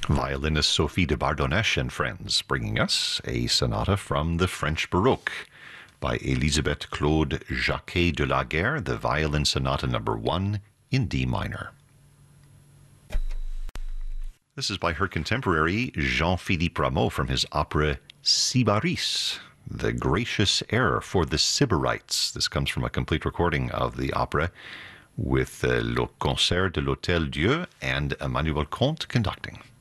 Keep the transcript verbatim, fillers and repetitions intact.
Violinist Sophie de Bardonèche and friends, bringing us a sonata from the French Baroque by Elisabeth Claude Jacquet de la Guerre, the Violin Sonata number one in D minor. This is by her contemporary Jean-Philippe Rameau from his opera Sybaris, the gracious air for the Sybarites. This comes from a complete recording of the opera with uh, Le Concert de l'Hôtel Dieu and Emmanuel Comte conducting.